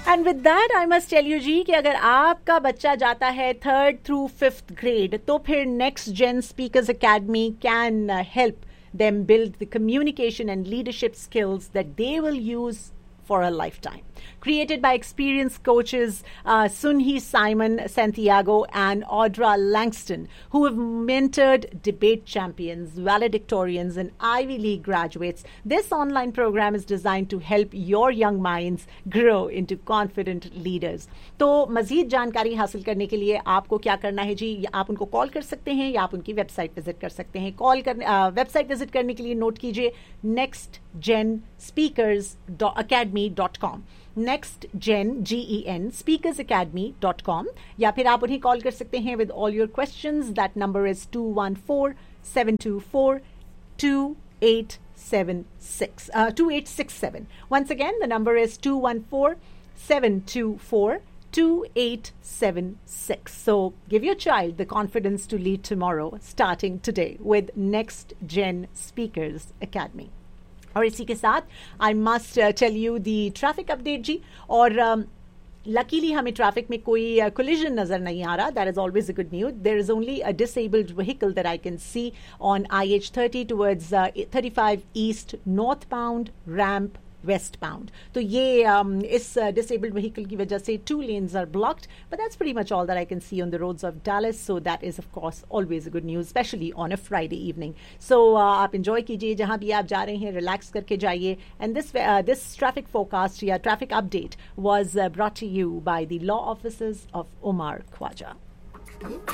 And with that I must tell you जी कि अगर आपका बच्चा जाता है 3rd through 5th grade तो फिर next gen speakers academy can help them build the communication and leadership skills that they will use for a lifetime. Created by experienced coaches Sunhee Simon Santiago and Audra Langston, who have mentored debate champions, valedictorians, and Ivy League graduates, this online program is designed to help your young minds grow into confident leaders. तो मजीद जानकारी हासिल करने के लिए आपको क्या करना है जी? आप उनको कॉल कर सकते हैं या आप उनकी वेबसाइट विजिट कर सकते हैं. वेबसाइट विजिट करने के लिए नोट कीजिए nextgenspeakers.academy.com. nextgen GEN speakersacademy.com या फिर आप उन्हें कॉल कर सकते हैं with all your questions. That number is 214-724-2867. Once again, the number is 214-724-2876. So give your child the confidence to lead tomorrow, starting today with Next Gen Speakers Academy. और इसी के साथ I must tell you the traffic update जी. और luckily हमें traffic में कोई collision नजर नहीं आ रहा. That is always a good news. There is only a disabled vehicle that I can see on IH30 towards 35 east north bound ramp waste bound. तो ये इस डिसेबल्ड व्हीकल की वजह से 2 lanes are blocked, but that's pretty much all that I can see on the roads of Dallas. So that is of course always a good news, especially on a Friday evening. So आप enjoy कीजिए जहाँ भी आप जा रहे हैं, relax करके जाइए. And this traffic forecast या traffic update was brought to you by the law offices of Omar Khwaja.